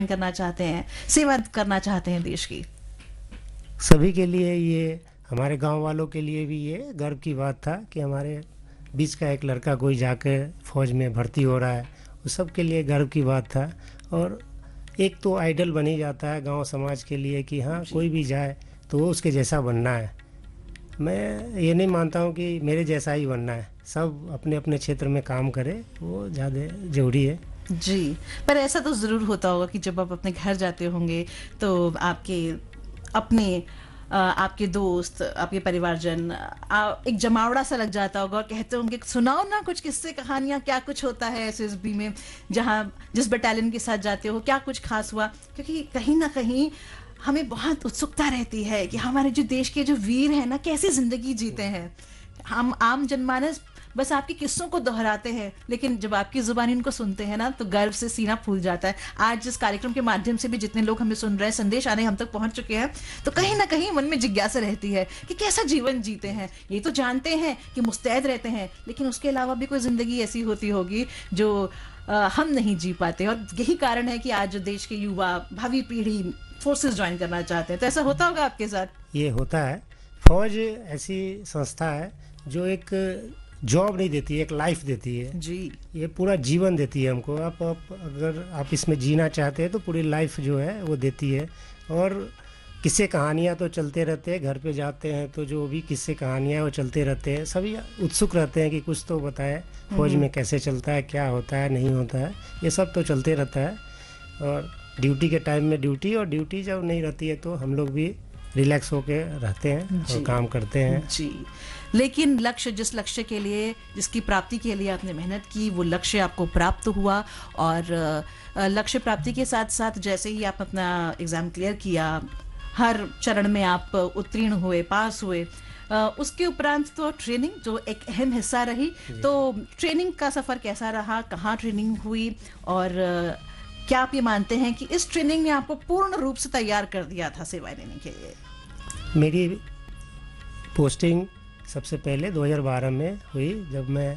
करना चाहते हैं, सेवा करना चाहते हैं देश की? सभी के लिए ये, हमारे गांव वालों के लिए भी ये गर्व की बात था कि हमारे बीच का एक लड़का कोई जाके फौज में भर्ती हो रहा है। उस सब के लिए गर्व की बात था। और एक तो आइडल बन ही जाता है गांव समाज के लिए कि हाँ, कोई भी जाए तो वो उसके जैसा बनना है। मैं ये नहीं मानता हूँ कि मेरे जैसा ही बनना है, सब अपने अपने क्षेत्र में काम करे, वो ज़्यादा ज़रूरी है। जी, पर ऐसा तो ज़रूर होता होगा कि जब आप अपने घर जाते होंगे तो आपके अपने आपके दोस्त, आपके परिवारजन एक जमावड़ा सा लग जाता होगा और कहते होंगे सुनाओ ना कुछ किस्से कहानियां, क्या कुछ होता है एसएसबी में, जहां जिस बटालियन के साथ जाते हो क्या कुछ खास हुआ? क्योंकि कहीं ना कहीं हमें बहुत उत्सुकता रहती है कि हमारे जो देश के जो वीर हैं ना कैसी जिंदगी जीते हैं। हम आम जनमानस बस आपके किस्सों को दोहराते हैं, लेकिन जब आपकी जुबानी उनको सुनते हैं ना तो गर्व से सीना फूल जाता है। आज जिस कार्यक्रम के माध्यम से भी जितने लोग हमें सुन रहे हैं, संदेश आने हम तक पहुंच चुके हैं, तो कहीं ना कहीं मन में जिज्ञासा रहती है कि कैसा जीवन जीते हैं। ये तो जानते हैं कि मुस्तैद रहते हैं, लेकिन उसके अलावा भी कोई जिंदगी ऐसी होती होगी जो हम नहीं जी पाते। और यही कारण है कि आज जो देश के युवा, भावी पीढ़ी फोर्सेस ज्वाइन करना चाहते हैं। तो ऐसा होता होगा आपके साथ? ये होता है। फौज ऐसी संस्था है जो एक जॉब नहीं देती है, एक लाइफ देती है जी। ये पूरा जीवन देती है हमको। आप अगर आप इसमें जीना चाहते हैं तो पूरी लाइफ जो है वो देती है। और किस्से कहानियाँ तो चलते रहते हैं, घर पे जाते हैं तो जो भी किस्से कहानियाँ वो चलते रहते हैं। सभी उत्सुक रहते हैं कि कुछ तो बताए फौज में कैसे चलता है, क्या होता है, नहीं होता है, ये सब तो चलते रहता है। और ड्यूटी के टाइम में ड्यूटी, और ड्यूटी जब नहीं रहती है तो हम लोग भी रिलैक्स होके रहते हैं और काम करते हैं। जी, लेकिन लक्ष्य, जिस लक्ष्य के लिए, जिसकी प्राप्ति के लिए आपने मेहनत की, वो लक्ष्य आपको प्राप्त हुआ। और लक्ष्य प्राप्ति के साथ साथ जैसे ही आप अपना एग्जाम क्लियर किया, हर चरण में आप उत्तीर्ण हुए, पास हुए, उसके उपरांत तो ट्रेनिंग जो एक अहम हिस्सा रही। तो ट्रेनिंग का सफर कैसा रहा, कहाँ ट्रेनिंग हुई, और क्या आप ये मानते हैं कि इस ट्रेनिंग ने आपको पूर्ण रूप से तैयार कर दिया था सेवा देने के लिए? मेरी पोस्टिंग सबसे पहले 2012 में हुई, जब मैं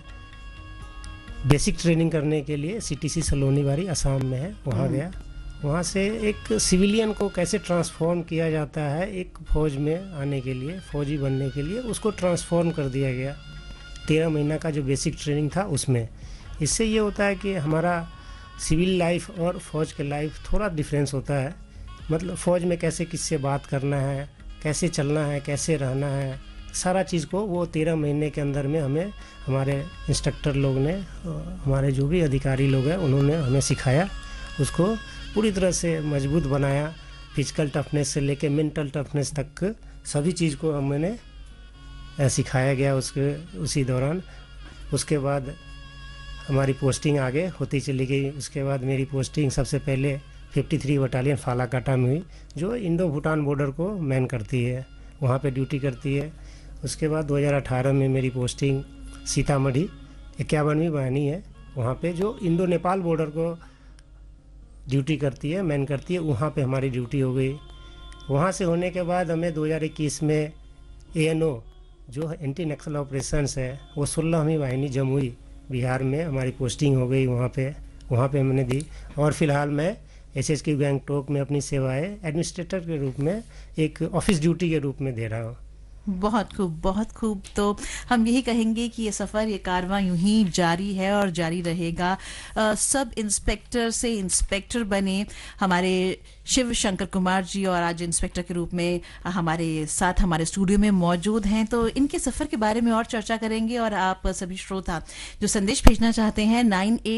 बेसिक ट्रेनिंग करने के लिए सीटीसी सलोनीबारी असम में है वहाँ गया। वहाँ से एक सिविलियन को कैसे ट्रांसफॉर्म किया जाता है एक फौज में आने के लिए, फौजी बनने के लिए, उसको ट्रांसफॉर्म कर दिया गया 13 महीना का जो बेसिक ट्रेनिंग था उसमें। इससे ये होता है कि हमारा सिविल लाइफ और फौज के लाइफ थोड़ा डिफरेंस होता है। मतलब फौज में कैसे किससे बात करना है, कैसे चलना है, कैसे रहना है, सारा चीज़ को वो 13 महीने के अंदर में हमें हमारे इंस्ट्रक्टर लोग ने, हमारे जो भी अधिकारी लोग हैं उन्होंने हमें सिखाया, उसको पूरी तरह से मजबूत बनाया। फिजिकल टफनेस से लेके मेंटल टफनेस तक सभी चीज़ को मैंने सिखाया गया उसी दौरान। उसके बाद हमारी पोस्टिंग आगे होती चली गई। उसके बाद मेरी पोस्टिंग सबसे पहले 53 बटालियन फालाकाटा में हुई, जो इंडो भूटान बॉर्डर को मैन करती है, वहाँ पे ड्यूटी करती है। उसके बाद 2018 में मेरी पोस्टिंग सीतामढ़ी 51वीं वाहिनी है, वहाँ पे जो इंडो नेपाल बॉर्डर को ड्यूटी करती है, मैन करती है, वहाँ पे हमारी ड्यूटी हो गई। वहाँ से होने के बाद हमें 2021 में ANO जो एंटी नक्सल ऑपरेशंस है, वो 16वीं वाहिनी जमुई बिहार में हमारी पोस्टिंग हो गई। वहाँ पे मैंने दी। और फिलहाल मैं SHQ गैंगटॉक में अपनी सेवाएं एडमिनिस्ट्रेटर के रूप में, एक ऑफिस ड्यूटी के रूप में दे रहा हूँ। बहुत खूब, बहुत खूब। तो हम यही कहेंगे कि ये सफ़र, ये कारवां यूं ही जारी है और जारी रहेगा। सब इंस्पेक्टर से इंस्पेक्टर बने हमारे शिव शंकर कुमार जी, और आज इंस्पेक्टर के रूप में हमारे साथ हमारे स्टूडियो में मौजूद हैं। तो इनके सफ़र के बारे में और चर्चा करेंगे। और आप सभी श्रोता जो संदेश भेजना चाहते हैं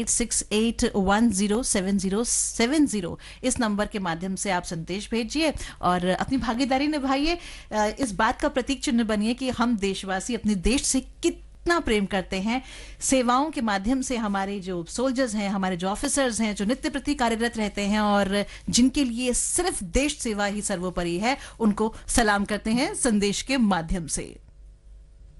9868107070 इस नंबर के माध्यम से आप संदेश भेजिए और अपनी भागीदारी निभाइए। इस बात का प्रतीक चिन्ह बनिए कि हम देशवासी अपने देश से कितना प्रेम करते हैं। सेवाओं के माध्यम से हमारे जो सोल्जर्स हैं, हमारे जो ऑफिसर्स हैं, जो नित्य प्रति कार्यरत रहते हैं और जिनके लिए सिर्फ देश सेवा ही सर्वोपरि है, उनको सलाम करते हैं संदेश के माध्यम से।